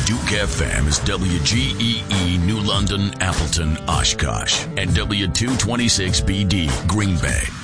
Duke FM is WGEE New London, Appleton, Oshkosh, and W226BD Green Bay.